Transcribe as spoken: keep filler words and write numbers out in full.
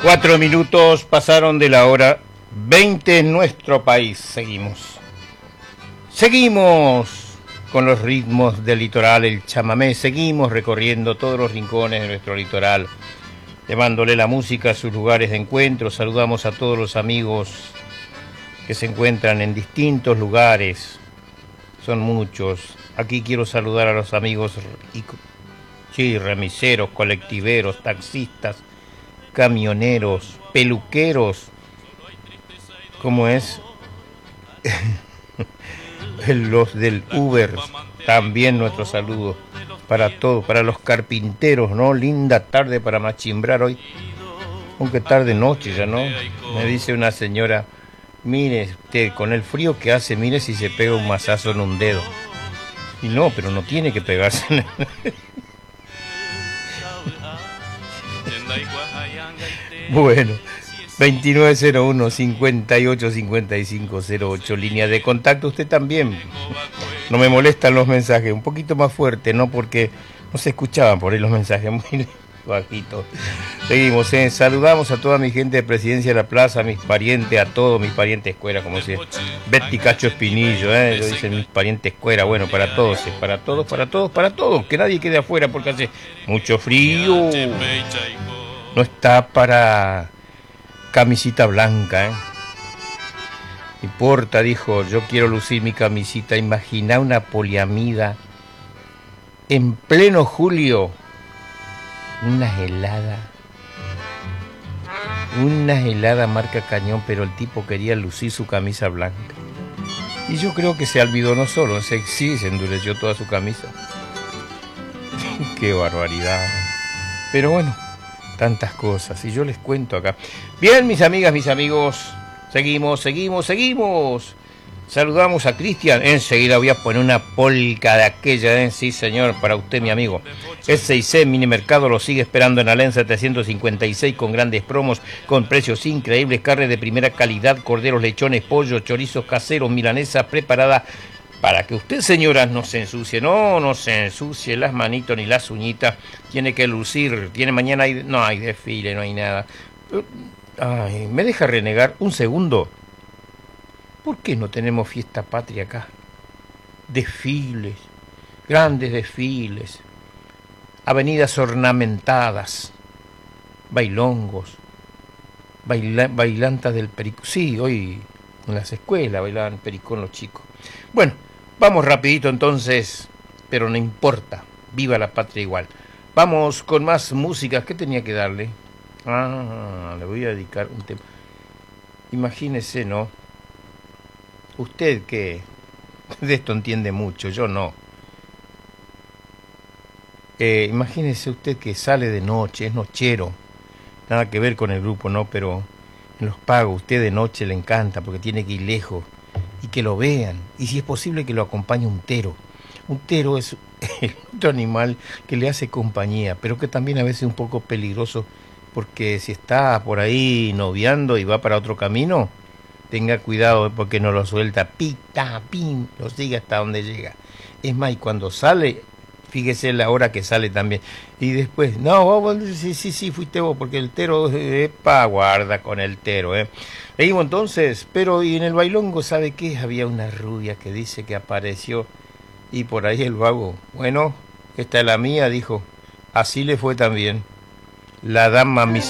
Cuatro minutos pasaron de la hora veinte en nuestro país. Seguimos. Seguimos con los ritmos del litoral, el chamamé. Seguimos recorriendo todos los rincones de nuestro litoral, llevándole la música a sus lugares de encuentro. Saludamos a todos los amigos que se encuentran en distintos lugares. Son muchos. Aquí quiero saludar a los amigos y, sí, remiseros, colectiveros, taxistas, camioneros, peluqueros. ¿Cómo es? Los del Uber, también nuestro saludo para todos, para los carpinteros, ¿no? Linda tarde para machimbrar hoy, aunque tarde noche ya, ¿no? Me dice una señora, mire usted, con el frío que hace, mire si se pega un mazazo en un dedo. Y no, pero no tiene que pegarse en el... Bueno, veintinueve cero uno, cincuenta y ocho cincuenta y cinco cero ocho, línea de contacto. Usted también, no me molestan los mensajes, un poquito más fuerte, ¿no? Porque no se escuchaban por ahí los mensajes, muy bajitos. Seguimos, ¿eh? Saludamos a toda mi gente de Presidencia de la Plaza, a mis parientes, a todos mis parientes escuela, como dice Betty Cacho Espinillo, ¿eh? Lo dicen mis parientes escuela, bueno, para todos, ¿eh? para todos, para todos, para todos, que nadie quede afuera porque hace mucho frío. No está para camisita blanca, ¿eh? Y Porta dijo, yo quiero lucir mi camisita. Imagina una poliamida en pleno julio, una helada, una helada marca Cañón, pero el tipo quería lucir su camisa blanca. Y yo creo que se olvidó no solo, se, sí, se endureció toda su camisa. Qué barbaridad. Pero bueno, tantas cosas, y yo les cuento acá. Bien, mis amigas, mis amigos, seguimos, seguimos, seguimos. Saludamos a Cristian. Enseguida voy a poner una polca de aquella, ¿eh? Sí, señor, para usted, mi amigo. S y C Mini Mercado lo sigue esperando en Alén setecientos cincuenta y seis con grandes promos, con precios increíbles, carne de primera calidad, corderos, lechones, pollos, chorizos caseros, milanesas preparadas para que usted, señoras, no se ensucie, no, no se ensucie las manitos ni las uñitas, tiene que lucir, tiene mañana, hay, no hay desfile, no hay nada. Ay, ¿me deja renegar un segundo? ¿Por qué no tenemos fiesta patria acá? Desfiles, grandes desfiles, avenidas ornamentadas, bailongos, baila, bailantas del pericón. Sí, hoy en las escuelas bailaban pericón los chicos. Bueno, vamos rapidito entonces, pero no importa, viva la patria igual. Vamos con más música. ¿Qué tenía que darle? Ah, le voy a dedicar un tema. Imagínese, ¿no? Usted que de esto entiende mucho, yo no. Eh, imagínese usted que sale de noche, es nochero, nada que ver con el grupo, ¿no? Pero en los pagos, usted de noche le encanta porque tiene que ir lejos y que lo vean. Y si es posible que lo acompañe un tero. Un tero es el otro animal que le hace compañía, pero que también a veces es un poco peligroso porque si está por ahí noviando y va para otro camino, tenga cuidado porque no lo suelta, pita, pin, lo sigue hasta donde llega. Es más, y cuando sale, fíjese la hora que sale también. Y después, no, vos, sí, sí, sí, fuiste vos, porque el tero, epa, guarda con el tero, ¿eh? Seguimos entonces, pero y en el bailongo, ¿sabe qué? Había una rubia que dice que apareció, y por ahí el vago, bueno, esta es la mía, dijo, así le fue también. La dama mis